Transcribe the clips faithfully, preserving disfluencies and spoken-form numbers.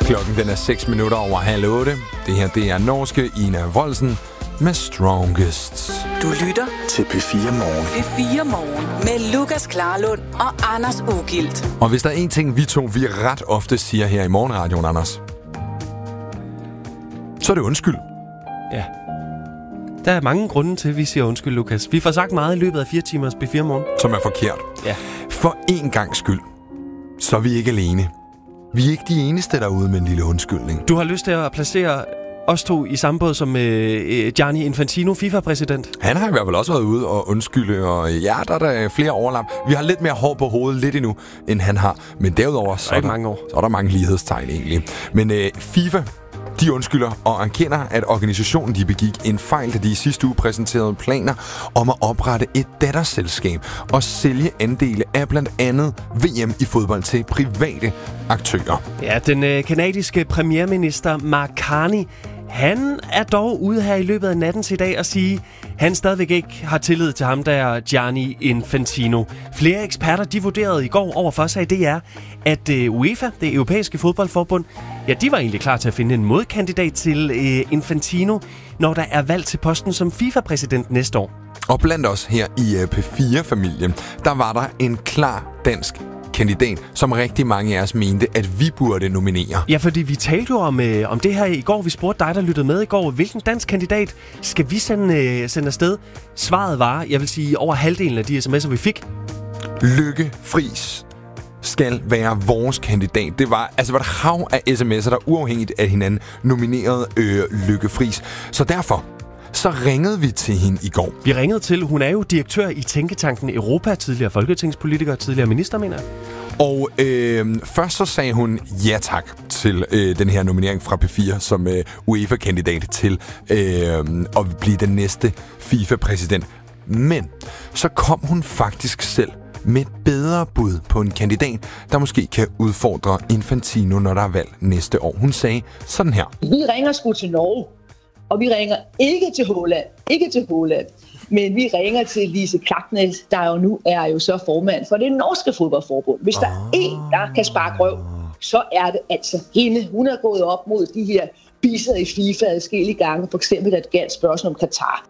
Klokken den er seks minutter over halv otte. Det her, det er norske Ina Wroldsen med Strongest. Du lytter til P fire Morgen. P fire Morgen med Lukas Klarlund og Anders Ågilt. Og hvis der er en ting, vi to vi ret ofte siger her i Morgenradioen, Anders, så er det undskyld. Ja. Der er mange grunde til, at vi siger undskyld, Lukas. Vi får sagt meget i løbet af fire timers P fire Morgen. Som er forkert. Ja. For en gangs skyld, så er vi ikke alene. Vi er ikke de eneste derude med en lille undskyldning. Du har lyst til at placere os to i samme båd som øh, Gianni Infantino, FIFA-præsident. Han har i hvert fald også været ude og undskylde, og ja, der er der flere overlap. Vi har lidt mere hår på hovedet lidt endnu, end han har. Men derudover, så er der, mange år. så er der mange lighedstegn egentlig. Men øh, FIFA, de undskylder og erkender, at organisationen de begik en fejl, da de i sidste uge præsenterede planer om at oprette et datterselskab og sælge andele af blandt andet V M i fodbold til private aktører. Ja, den øh, kanadiske premierminister Mark Carney, han er dog ude her i løbet af natten til i dag og sige, han stadigvæk ikke har tillid til ham der Gianni Infantino. Flere eksperter de vurderede i går over for sig i D R, at øh, UEFA, det europæiske fodboldforbund, ja, de var egentlig klar til at finde en modkandidat til øh, Infantino, når der er valg til posten som FIFA-præsident næste år. Og blandt os her i øh, P fire-familien, der var der en klar dansk kandidat, som rigtig mange af os mente, at vi burde nominere. Ja, fordi vi talte jo om, øh, om det her i går. Vi spurgte dig, der lyttede med i går, hvilken dansk kandidat skal vi sende, øh, sende afsted? Svaret var, jeg vil sige, over halvdelen af de sms'er, vi fik. Lykke Friis skal være vores kandidat. Det var, altså, var et hav af sms'er, der uafhængigt af hinanden nominerede øh, Lykke Friis. Så derfor så ringede vi til hende i går. Vi ringede til, hun er jo direktør i Tænketanken Europa, tidligere folketingspolitiker, tidligere minister, mener jeg. Og øh, først så sagde hun ja tak til øh, den her nominering fra P fire som øh, UEFA-kandidat til øh, at blive den næste FIFA-præsident. Men så kom hun faktisk selv med et bedre bud på en kandidat, der måske kan udfordre Infantino, når der er valg næste år. Hun sagde sådan her. Vi ringer sgu til Norge. Og vi ringer ikke til Holland, ikke til Holland, men vi ringer til Lise Klaknes, der jo nu er jo så formand for det norske fodboldforbund. Hvis der er en, der kan sparke røv, så er det altså hende. Hun er gået op mod de her bisser i FIFA adskillige gange, for eksempel et galt spørgsmål om Katar.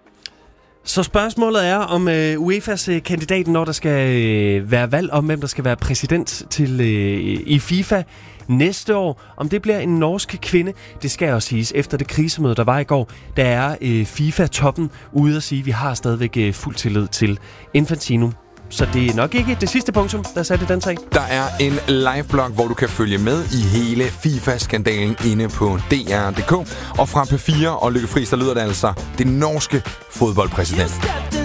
Så spørgsmålet er, om øh, UEFA's øh, kandidaten, når der skal øh, være valg om, hvem der skal være præsident til øh, i FIFA næste år, om det bliver en norsk kvinde. Det skal jo siges, efter det krisemøde, der var i går, der er øh, FIFA-toppen ude at sige, at vi har stadigvæk øh, fuld tillid til Infantino. Så det er nok ikke det sidste punktum, der satte den sag. Der er en live-blog, hvor du kan følge med i hele FIFA-skandalen inde på D R punktum d k. Og fra P fire og Lykke Friis, der lyder det altså det norske fodboldpræsident.